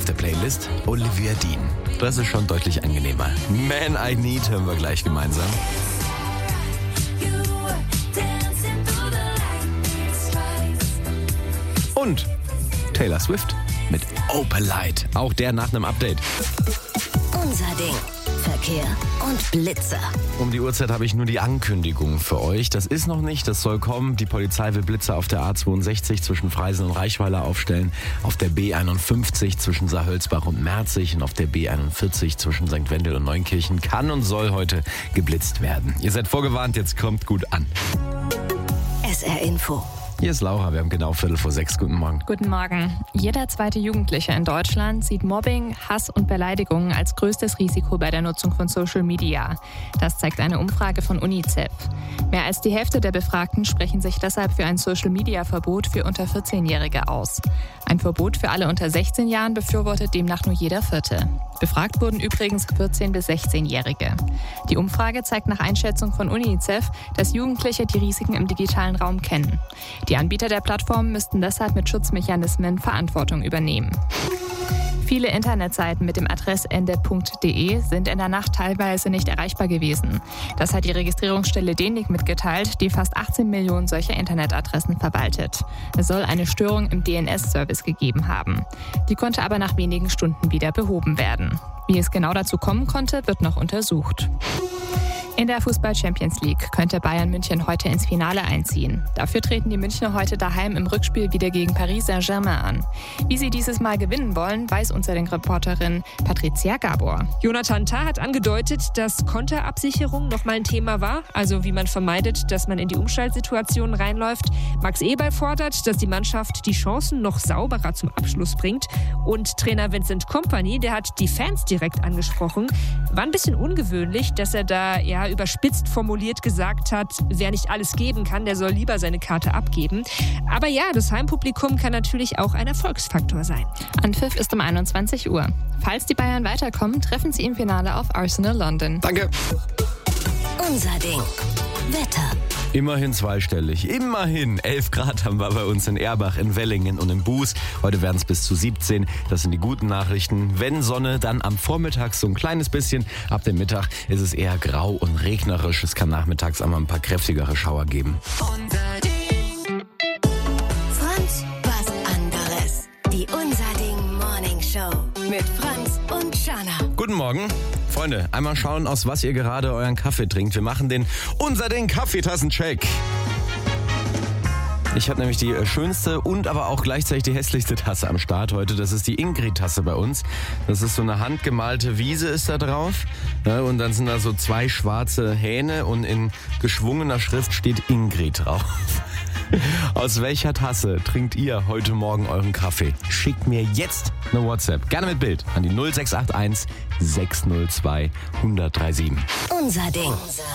der Playlist Olivia Dean. Das ist schon deutlich angenehmer. Man I Need hören wir gleich gemeinsam. Und Taylor Swift mit Opalite. Auch der nach einem Update. Unser Ding. Verkehr und Blitzer. Um die Uhrzeit habe ich nur die Ankündigung für euch. Das ist noch nicht, das soll kommen. Die Polizei will Blitzer auf der A62 zwischen Freising und Reichweiler aufstellen, auf der B51 zwischen Saarhölzbach und Merzig und auf der B41 zwischen St. Wendel und Neunkirchen kann und soll heute geblitzt werden. Ihr seid vorgewarnt, jetzt kommt gut an. SR Info. Hier ist Laura, wir haben genau 5:45. Guten Morgen. Guten Morgen. Jeder zweite Jugendliche in Deutschland sieht Mobbing, Hass und Beleidigungen als größtes Risiko bei der Nutzung von Social Media. Das zeigt eine Umfrage von UNICEF. Mehr als die Hälfte der Befragten sprechen sich deshalb für ein Social-Media-Verbot für unter 14-Jährige aus. Ein Verbot für alle unter 16 Jahren befürwortet demnach nur jeder Vierte. Befragt wurden übrigens 14- bis 16-Jährige. Die Umfrage zeigt nach Einschätzung von UNICEF, dass Jugendliche die Risiken im digitalen Raum kennen. Die Anbieter der Plattform müssten deshalb mit Schutzmechanismen Verantwortung übernehmen. Viele Internetseiten mit dem Adressende .de sind in der Nacht teilweise nicht erreichbar gewesen. Das hat die Registrierungsstelle DENIC mitgeteilt, die fast 18 Millionen solcher Internetadressen verwaltet. Es soll eine Störung im DNS-Service gegeben haben. Die konnte aber nach wenigen Stunden wieder behoben werden. Wie es genau dazu kommen konnte, wird noch untersucht. In der Fußball-Champions League könnte Bayern München heute ins Finale einziehen. Dafür treten die Münchner heute daheim im Rückspiel wieder gegen Paris Saint-Germain an. Wie sie dieses Mal gewinnen wollen, weiß unsere Reporterin Patricia Gabor. Jonathan Tah hat angedeutet, dass Konterabsicherung nochmal ein Thema war, also wie man vermeidet, dass man in die Umschaltsituationen reinläuft. Max Eberl fordert, dass die Mannschaft die Chancen noch sauberer zum Abschluss bringt. Und Trainer Vincent Kompany, der hat die Fans direkt angesprochen. War ein bisschen ungewöhnlich, dass er da überspitzt formuliert gesagt hat, wer nicht alles geben kann, der soll lieber seine Karte abgeben. Aber ja, das Heimpublikum kann natürlich auch ein Erfolgsfaktor sein. Anpfiff ist um 21 Uhr. Falls die Bayern weiterkommen, treffen sie im Finale auf Arsenal London. Danke. Unser Ding. Wetter. Immerhin zweistellig. Immerhin 11 Grad haben wir bei uns in Erbach, in Wellingen und in Buß. Heute werden es bis zu 17. Das sind die guten Nachrichten. Wenn Sonne, dann am Vormittag so ein kleines bisschen. Ab dem Mittag ist es eher grau und regnerisch. Es kann nachmittags einmal ein paar kräftigere Schauer geben. Unser Ding. Franz, was anderes. Die Unser Ding Morning Show mit Franz und Shana. Guten Morgen. Freunde, einmal schauen, aus was ihr gerade euren Kaffee trinkt. Wir machen den Unser Ding Kaffeetassencheck. Ich habe nämlich die schönste und aber auch gleichzeitig die hässlichste Tasse am Start heute. Das ist die Ingrid-Tasse bei uns. Das ist so eine handgemalte Wiese ist da drauf. Ja, und dann sind da so 2 schwarze Hähne und in geschwungener Schrift steht Ingrid drauf. Aus welcher Tasse trinkt ihr heute Morgen euren Kaffee? Schickt mir jetzt eine WhatsApp, gerne mit Bild, an die 0681 602 1037. Unser Ding.